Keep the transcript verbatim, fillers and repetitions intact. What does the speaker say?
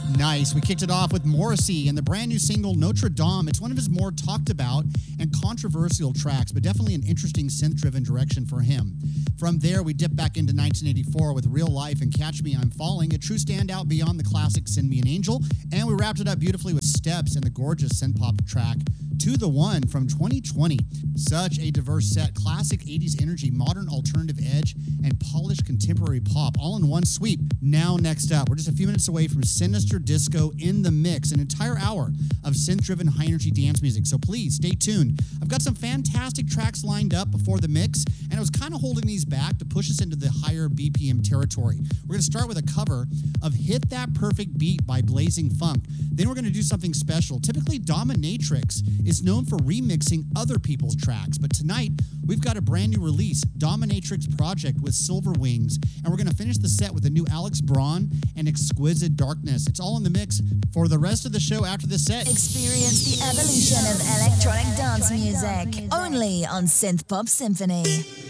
Nice. We kicked it off with Morrissey and the brand new single Notre Dame. It's one of his more talked about and controversial tracks, but definitely an interesting synth-driven direction for him. From there, we dip back into nineteen eighty-four with Real Life and Catch Me I'm Falling, a true standout beyond the classic Send Me an Angel. And we wrapped it up beautifully with Steps and the gorgeous synth-pop track To the One from twenty twenty. Such a diverse set, classic eighties energy, modern alternative edge, and polished contemporary pop, all in one sweep. Now, next up, we're just a few minutes away from Sinister Disco in the Mix, an entire hour of synth-driven high-energy dance music, so please stay tuned. I've got some fantastic tracks lined up before the mix, and I was kind of holding these back to push us into the higher B P M territory. We're going to start with a cover of Hit That Perfect Beat by Blazing Funk. Then we're going to do something special. Typically, Dominatrix is known for remixing other people's tracks, but tonight, we've got a brand new release, Dominatrix Project with Silver Wings, and we're going to finish the set with a new Alex Braun and Exquisite Darkness. It's all in the mix for the rest of the show after the set. Experience the evolution of electronic dance music, only on Synth Pop Symphony.